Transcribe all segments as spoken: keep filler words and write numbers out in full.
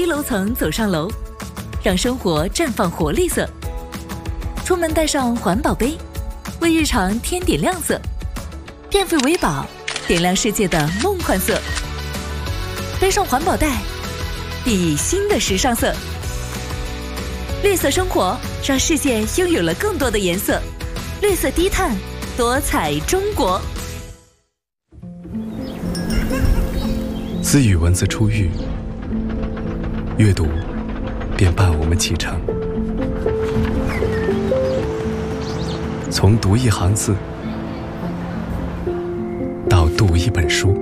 低楼层走上楼，让生活绽放活力色。出门带上环保杯，为日常添点亮色。变废为宝，点亮世界的梦幻色。背上环保袋，熠熠新的时尚色。绿色生活，让世界拥有了更多的颜色。绿色低碳，多彩中国。 自与文字初遇，阅读便伴我们启程。从读一行字到读一本书，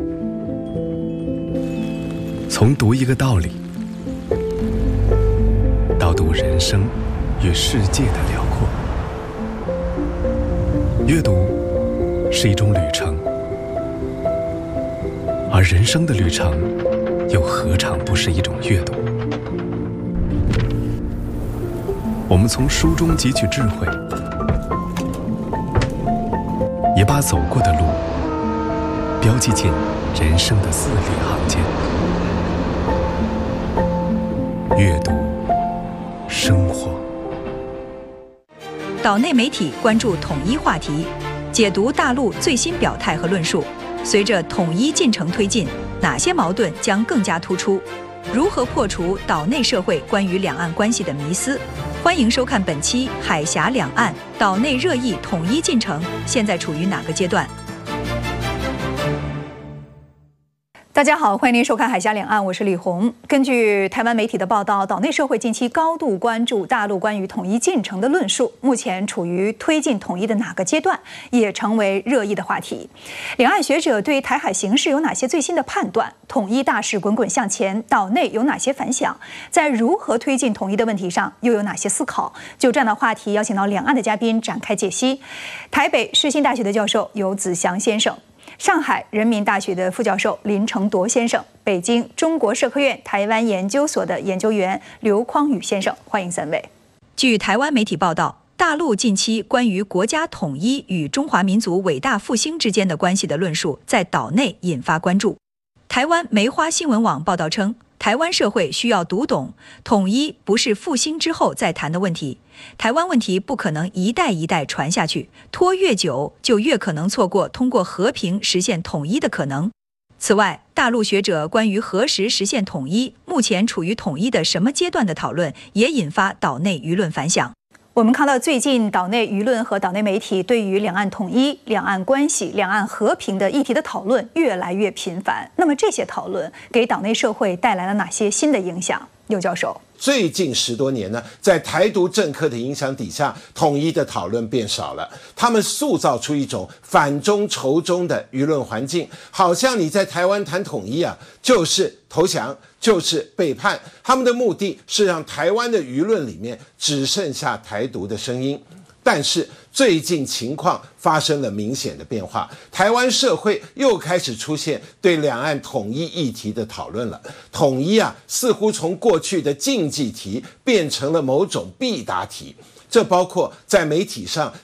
从读一个道理到读人生与世界的辽阔。阅读是一种旅程，而人生的旅程又何尝不是一种阅读？我们从书中汲取智慧，也把走过的路标记进人生的字里行间。阅读生活。 岛内媒体关注统一话题，解读大陆最新表态和论述。随着统一进程推进，哪些矛盾将更加突出？如何破除岛内社会关于两岸关系的迷思？欢迎收看本期《海峡两岸》，岛内热议统一进程现在处于哪个阶段？大家好，欢迎您收看《海峡两岸》，我是李红。根据台湾媒体的报道，岛内社会近期高度关注大陆关于统一进程的论述，目前处于推进统一的哪个阶段，也成为热议的话题。两岸学者对台海形势有哪些最新的判断？统一大势滚滚向前，岛内有哪些反响？在如何推进统一的问题上，又有哪些思考？就这样的话题，邀请到两岸的嘉宾展开解析。台北世新大学的教授游子祥先生，上海人民大学的副教授林承铎先生，北京中国社科院台湾研究所的研究员刘匡宇先生，欢迎三位。据台湾媒体报道，大陆近期关于国家统一与中华民族伟大复兴之间的关系的论述，在岛内引发关注。台湾梅花新闻网报道称，台湾社会需要读懂，统一不是复兴之后再谈的问题。台湾问题不可能一代一代传下去，拖越久就越可能错过通过和平实现统一的可能。此外，大陆学者关于何时实现统一，目前处于统一的什么阶段的讨论，也引发岛内舆论反响。我们看到最近岛内舆论和岛内媒体对于两岸统一、两岸关系、两岸和平的议题的讨论越来越频繁。那么这些讨论给岛内社会带来了哪些新的影响？刘教授， 最近十多年呢，在台独政客的影响底下，统一的讨论变少了。他们塑造出一种反中仇中的舆论环境，好像你在台湾谈统一啊，就是投降，就是背叛。他们的目的是让台湾的舆论里面只剩下台独的声音。但是最近情况发生了明显的变化，台湾社会又开始出现对两岸统一议题的讨论了。统一啊，似乎从过去的禁忌题变成了某种必答题。这包括在媒体上